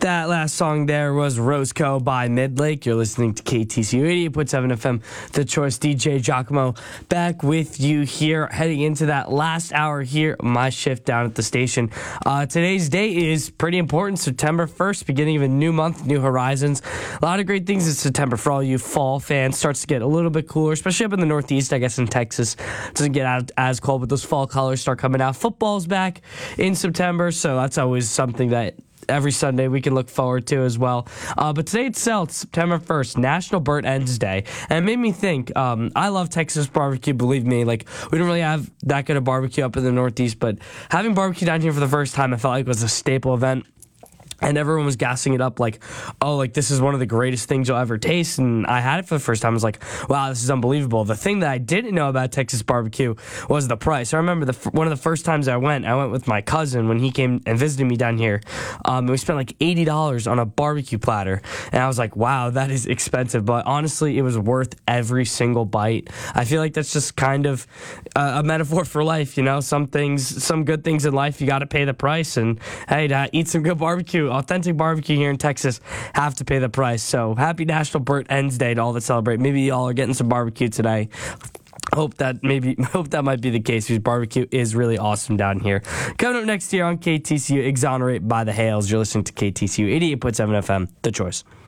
That last song there was Roscoe by Midlake. You're listening to KTCU 88.7 FM, The Choice. DJ Giacomo back with you here, heading into that last hour here, my shift down at the station. Today's day is pretty important, September 1st, beginning of a new month, new horizons. A lot of great things in September for all you fall fans. Starts to get a little bit cooler, especially up in the Northeast, I guess in Texas. It doesn't get out as cold, but those fall colors start coming out. Football's back in September, so that's always something that every Sunday we can look forward to as well. But today itself, September 1st, National Burnt Ends Day. And it made me think, I love Texas barbecue, believe me. Like, we don't really have that good of barbecue up in the Northeast, but having barbecue down here for the first time, I felt like it was a staple event. And everyone was gassing it up like, oh, like this is one of the greatest things you'll ever taste. And I had it for the first time. I was like, wow, this is unbelievable. The thing that I didn't know about Texas barbecue was the price. I remember one of the first times I went with my cousin when he came and visited me down here. And we spent like $80 on a barbecue platter. And I was like, wow, that is expensive. But honestly, it was worth every single bite. I feel like that's just kind of a metaphor for life. You know, some good things in life, you got to pay the price. And hey, to eat some good barbecue, authentic barbecue here in Texas, have to pay the price. So happy National Burnt Ends Day to all that celebrate. Maybe y'all are getting some barbecue today. Hope that might be the case, because barbecue is really awesome down here. Coming up next year on KTCU, Exonerate by the Hales. You're listening to KTCU 88.7 FM, The Choice.